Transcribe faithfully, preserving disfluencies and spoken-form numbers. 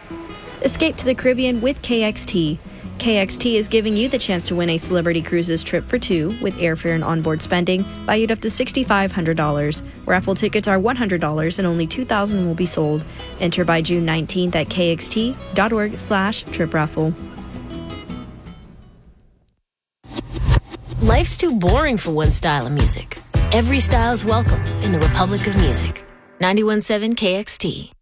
Escape to the Caribbean with K X T. K X T is giving you the chance to win a Celebrity Cruises trip for two with airfare and onboard spending valued up to six thousand five hundred dollars. Raffle tickets are one hundred dollars and only two thousand will be sold. Enter by June nineteenth at kxt.org slash trip raffle. Life's too boring for one style of music. Every style is welcome in the Republic of Music. ninety-one point seven K X T.